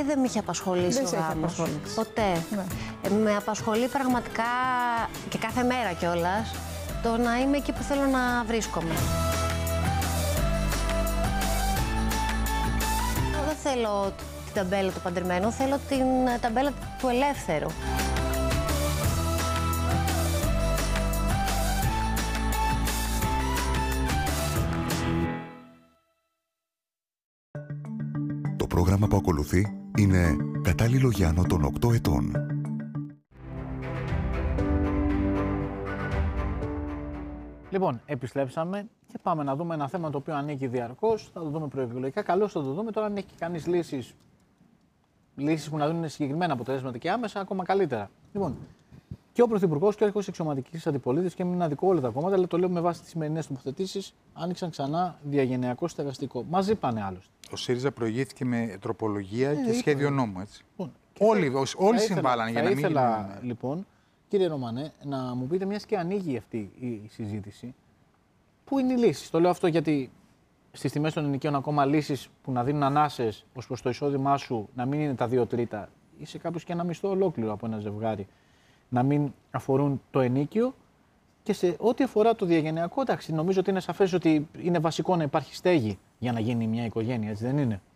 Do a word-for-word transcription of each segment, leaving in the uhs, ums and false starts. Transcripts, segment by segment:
δεν με είχε απασχολήσει δεν ο γάμος. Ποτέ. Ναι. Ε, με απασχολεί πραγματικά και κάθε μέρα κιόλας το να είμαι εκεί που θέλω να βρίσκομαι. Δεν θέλω την ταμπέλα του παντρεμένου, θέλω την ταμπέλα του ελεύθερου. Το πρόγραμμα που ακολουθεί είναι κατάλληλο για άνω των οκτώ ετών. Λοιπόν, επιστρέψαμε και πάμε να δούμε ένα θέμα το οποίο ανήκει διαρκώς. Θα το δούμε προεκλογικά. Καλώς θα το δούμε. Τώρα, αν έχει κανείς λύσεις, λύσεις που να δίνουν συγκεκριμένα αποτελέσματα και άμεσα, ακόμα καλύτερα. Λοιπόν, και ο Πρωθυπουργός και ο Αρχηγός Εξωματικής Αντιπολίτευσης, και μην αδικό όλα τα κόμματα, αλλά το λέω με βάση τις σημερινές τοποθετήσεις, άνοιξαν ξανά διαγενειακό στεγαστικό. Μαζί πάνε άλλωστε. Ο ΣΥΡΙΖΑ προηγήθηκε με τροπολογία ε, και σχέδιο νόμου, έτσι. Λοιπόν, όλοι θα, όλοι θα συμβάλλαν για να μην. Θα ήθελα, λοιπόν, κύριε Ρωμανέ, να μου πείτε, μιας και ανοίγει αυτή η συζήτηση, πού είναι οι λύσεις. Το λέω αυτό γιατί στις τιμές των ενοικίων ακόμα λύσεις που να δίνουν ανάσες ως προς το εισόδημά σου να μην είναι τα δύο τρίτα, ή σε κάποιους και ένα μισθό ολόκληρο από ένα ζευγάρι, να μην αφορούν το ενίκιο. Και σε ό,τι αφορά το διαγενειακό, εντάξει, νομίζω ότι είναι σαφές ότι είναι βασικό να υπάρχει στέγη για να γίνει μια οικογένεια, έτσι δεν είναι?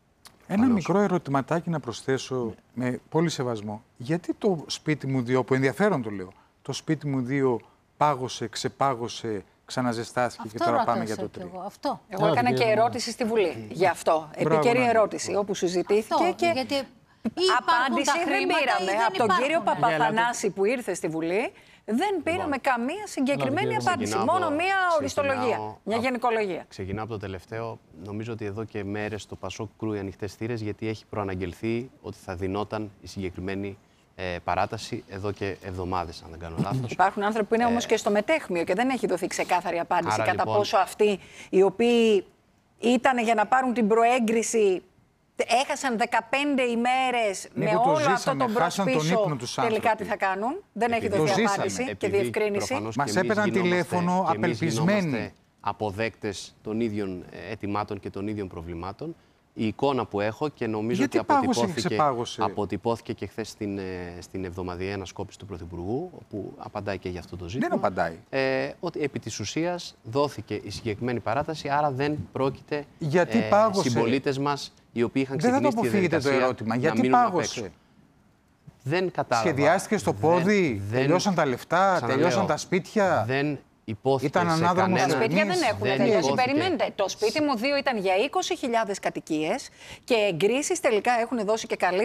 Ένα Αλλώς. μικρό ερωτηματάκι να προσθέσω ναι. με πολύ σεβασμό. Γιατί το σπίτι μου δύο, που ενδιαφέρον το λέω, το σπίτι μου δύο πάγωσε, ξεπάγωσε, ξαναζεστάθηκε αυτό και τώρα πάμε για το τρία. Εγώ, αυτό. εγώ έκανα και ερώτηση στη Βουλή γι' αυτό. Επίκαιρη ερώτηση, όπου συζητήθηκε αυτό, και γιατί απάντηση δεν πήραμε. Από τον κύριο Παπαθανάση που ήρθε στη Βουλή, δεν πήραμε λοιπόν, καμία συγκεκριμένη απάντηση. Μόνο μία οριστολογία, μια γενικολογία. Ξεκινάω από το τελευταίο. Νομίζω ότι εδώ και μέρες το Πασόκ κρούει ανοιχτές θύρες, γιατί έχει προαναγγελθεί ότι θα δινόταν η συγκεκριμένη ε, παράταση εδώ και εβδομάδες, αν δεν κάνω λάθος. Υπάρχουν άνθρωποι που είναι ε, όμως και στο μετέχμιο και δεν έχει δοθεί ξεκάθαρη απάντηση άρα, κατά λοιπόν, πόσο αυτοί οι οποίοι ήταν για να πάρουν την προέγκριση. Έχασαν δεκαπέντε ημέρες με όλο ζήσαμε, αυτό τον μπρος-πίσω, τελικά τι θα κάνουν. Δεν έχει δοθεί απάντηση και διευκρίνηση. Μας έπαιρναν τηλέφωνο απελπισμένοι. Αποδέκτες των ίδιων αιτημάτων και των ίδιων προβλημάτων. Η εικόνα που έχω και νομίζω γιατί ότι αποτυπώθηκε, και αποτυπώθηκε και χθες στην, στην εβδομαδιαία ανασκόπηση του Πρωθυπουργού, όπου απαντάει και για αυτό το ζήτημα. Δεν απαντάει. Ε, ότι επί της ουσίας δόθηκε η συγκεκριμένη παράταση, άρα δεν πρόκειται γιατί ε, πάγωσε. συμπολίτες μας οι οποίοι είχαν δεν ξεκινήσει τη διαδικασία. Το ερώτημα. Γιατί πάγωσε. Δεν κατάλαβα. Σχεδιάστηκε στο πόδι, δεν, τελειώσαν τα λεφτά, ξαναλέω, τελειώσαν τα σπίτια. Δεν υπόθηκε. Ήταν ανάδρομο. Τα σπίτια δεν έχουν τελειώσει. Περιμένετε. Το σπίτι μου δύο ήταν για είκοσι χιλιάδες κατοικίες και εγκρίσεις τελικά έχουν δώσει και καλή